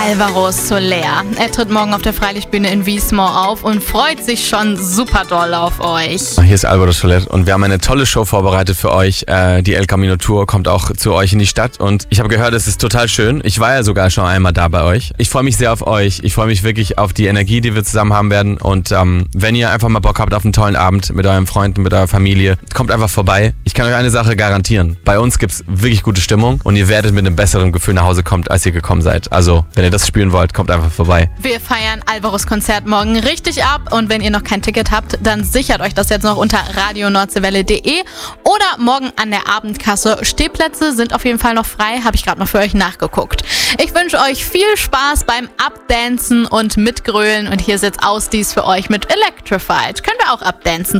Alvaro Soler. Er tritt morgen auf der Freilichtbühne in Wiesmoor auf und freut sich schon super doll auf euch. Hier ist Alvaro Soler und wir haben eine tolle Show vorbereitet für euch. Die El Camino Tour kommt auch zu euch in die Stadt und ich habe gehört, es ist total schön. Ich war ja sogar schon einmal da bei euch. Ich freue mich sehr auf euch. Ich freue mich wirklich auf die Energie, die wir zusammen haben werden und wenn ihr einfach mal Bock habt auf einen tollen Abend mit euren Freunden, mit eurer Familie, kommt einfach vorbei. Ich kann euch eine Sache garantieren. Bei uns gibt's wirklich gute Stimmung und ihr werdet mit einem besseren Gefühl nach Hause kommen, als ihr gekommen seid. Also, wenn ihr das spüren wollt, kommt einfach vorbei. Wir feiern Alvaros Konzert morgen richtig ab und wenn ihr noch kein Ticket habt, dann sichert euch das jetzt noch unter radionordsewelle.de oder morgen an der Abendkasse. Stehplätze sind auf jeden Fall noch frei, habe ich gerade mal für euch nachgeguckt. Ich wünsche euch viel Spaß beim Abdancen und Mitgrölen und hier ist jetzt Ausdies für euch mit Electrified. Können wir auch abdancen